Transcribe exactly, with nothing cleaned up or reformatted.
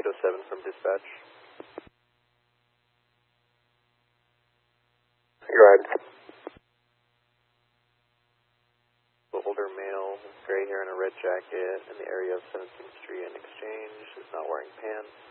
eight oh seven from dispatch. You're right. The older male, gray hair and a red jacket in the area of seventeenth Street and Exchange, is not wearing pants.